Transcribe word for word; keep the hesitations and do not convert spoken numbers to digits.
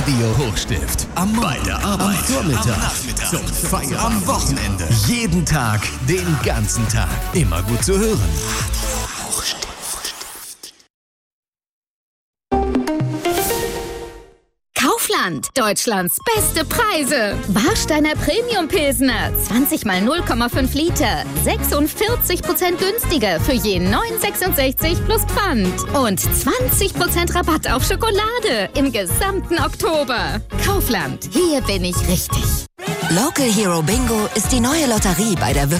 Radio Hochstift. Am Morgen, bei der Arbeit, am Vormittag, am Nachmittag, zum Feiern, am Wochenende. Jeden Tag, den ganzen Tag. Immer gut zu hören. Radio Hochstift. Kaufland, Deutschlands beste Preise. Warsteiner Premium Pilsner, zwanzig mal null Komma fünf Liter, sechsundvierzig Prozent günstiger für je neun sechsundsechzig plus Pfand. Und zwanzig Prozent Rabatt auf Schokolade im gesamten Oktober. Kaufland, hier bin ich richtig. Local Hero Bingo ist die neue Lotterie bei der